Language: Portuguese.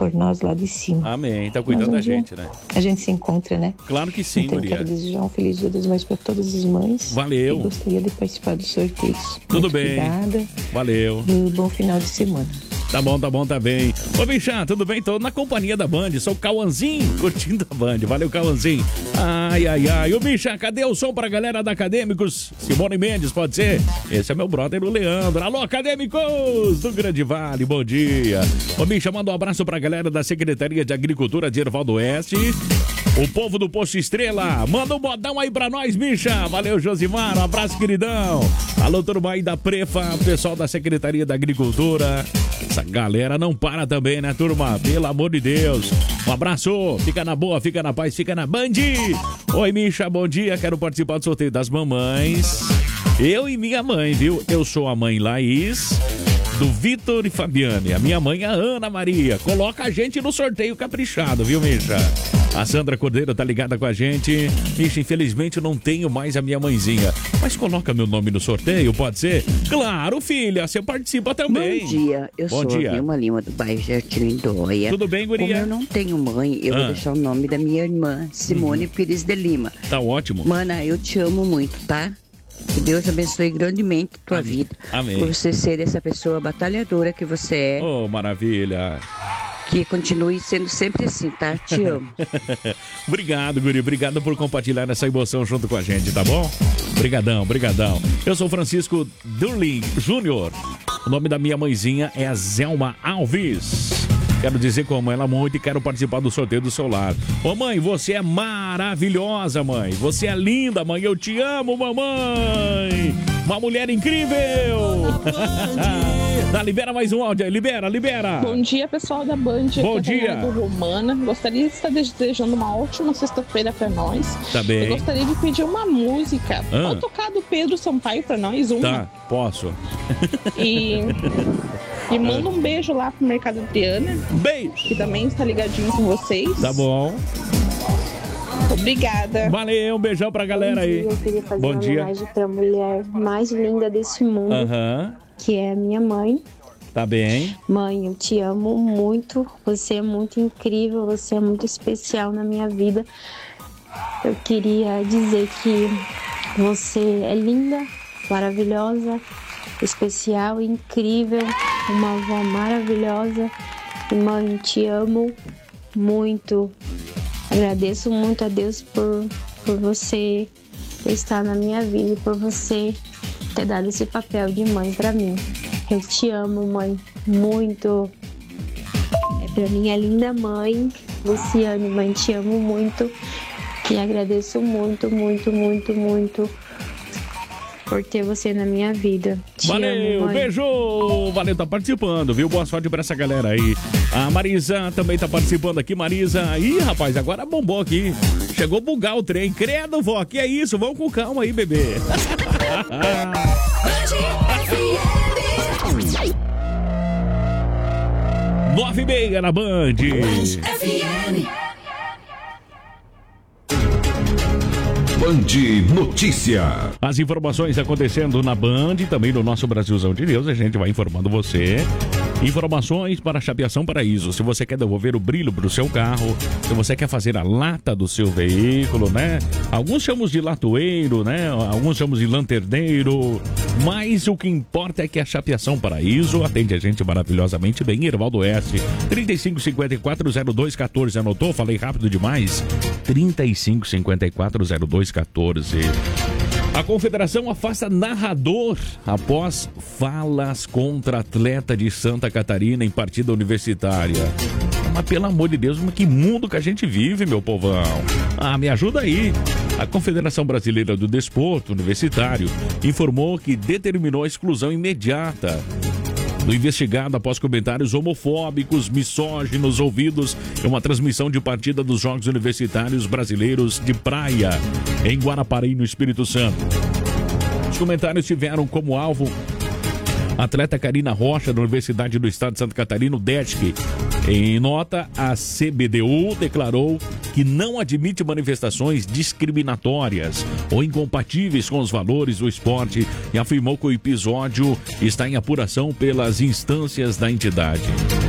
por nós lá de cima. Amém. Tá cuidando da gente, né? A gente se encontra, né? Claro que sim, então, guria. quero desejar um feliz Dia das Mães para todas as mães. Valeu. E gostaria de participar dos sorteios. Tudo bem. Obrigada. Valeu. E um bom final de semana. Tá bom, tá bem. Ô, bicha, tudo bem? Tô na companhia da Band. Sou o Cauãzinho, curtindo a Band. Valeu, Cauãzinho. Ai. Ô, bicha, cadê o som pra galera da Acadêmicos? Simone Mendes, pode ser? Esse é meu brother, o Leandro. Alô, Acadêmicos do Grande Vale, bom dia. Ô, bicha, manda um abraço pra galera da Secretaria de Agricultura de Ervaldo Oeste. O povo do Posto Estrela, manda um bodão aí pra nós, bicha. Valeu, Josimar, um abraço, queridão. Alô, turma aí da Prefa, pessoal da Secretaria da Agricultura. Essa galera não para também, né, turma? Pelo amor de Deus. Um abraço, fica na boa, fica na paz, fica na Band. Oi, Misha, bom dia, quero participar do sorteio das mamães. Eu e minha mãe, viu? Eu sou a mãe Laís, do Vitor e Fabiane. A minha mãe é a Ana Maria. Coloca a gente no sorteio caprichado, viu, Misha? A Sandra Cordeiro tá ligada com a gente. Misha, infelizmente eu não tenho mais a minha mãezinha. Mas coloca meu nome no sorteio, pode ser? Claro, filha, você participa também. Bom dia, eu sou a Vilma Lima, do bairro Jardim Lindóia. Tudo bem, guria? Como eu não tenho mãe, eu vou deixar o nome da minha irmã, Simone Pires de Lima. Tá ótimo. Mana, eu te amo muito, tá? Que Deus abençoe grandemente a tua vida. Amém. Por você ser essa pessoa batalhadora que você é. Oh, maravilha. Que continue sendo sempre assim, tá? Te amo. Obrigado, guri. Obrigado por compartilhar essa emoção junto com a gente, tá bom? Brigadão. Eu sou Francisco Durling Júnior. O nome da minha mãezinha é a Zelma Alves. Quero dizer que eu amo ela muito e quero participar do sorteio do seu lar. Ô, mãe, você é maravilhosa, mãe. Você é linda, mãe. Eu te amo, mamãe. Uma mulher incrível. Libera mais um áudio aí. Libera. Bom dia, pessoal da Band. Bom dia. Do Romana. Gostaria de estar desejando uma ótima sexta-feira pra nós. Tá bem. Eu gostaria de pedir uma música. Pode tocar do Pedro Sampaio pra nós, uma? Tá, posso. E manda um beijo lá pro Mercado Adriana. Beijo. Que também está ligadinho com vocês. Tá bom. Obrigada. Valeu, um beijão pra galera aí. Eu queria fazer Bom uma dia. homenagem pra mulher mais linda desse mundo, que é a minha mãe. Tá bem. Mãe, eu te amo muito. Você é muito incrível, você é muito especial na minha vida. Eu queria dizer que você é linda, maravilhosa, especial, incrível, uma avó maravilhosa. E, mãe, te amo muito. Agradeço muito a Deus por você estar na minha vida e por você ter dado esse papel de mãe pra mim. Eu te amo, mãe, muito. Pra minha linda mãe, Luciane, mãe, te amo muito. E agradeço muito por ter você na minha vida. Te Valeu, amo, mãe. beijo! Valeu, tá participando, viu? Boa sorte pra essa galera aí. A Marisa também tá participando aqui, Marisa. Ih, rapaz, agora bombou aqui. Chegou a bugar o trem. Credo, vó, que é isso? Vamos com calma aí, bebê. 9h30 na Band. Band Notícia. As informações acontecendo na Band e também no nosso Brasilzão de Deus, a gente vai informando você. Informações para Chapeação Paraíso. Se você quer devolver o brilho para o seu carro, se você quer fazer a lata do seu veículo, né? Alguns chamam de latoeiro, né? Alguns chamam de lanterneiro. Mas o que importa é que a Chapeação Paraíso atende a gente maravilhosamente bem. Ervaldo Oeste, 3554-0214. Anotou? Falei rápido demais. 3554-0214. A confederação afasta narrador após falas contra atleta de Santa Catarina em partida universitária. Mas pelo amor de Deus, mas que mundo que a gente vive, meu povão. Me ajuda aí. A Confederação Brasileira do Desporto Universitário informou que determinou a exclusão imediata do investigado após comentários homofóbicos, misóginos ouvidos em uma transmissão de partida dos Jogos Universitários Brasileiros de Praia, em Guarapari, no Espírito Santo. Os comentários tiveram como alvo a atleta Karina Rocha, da Universidade do Estado de Santa Catarina, o DESC. Em nota, a CBDU declarou que não admite manifestações discriminatórias ou incompatíveis com os valores do esporte e afirmou que o episódio está em apuração pelas instâncias da entidade.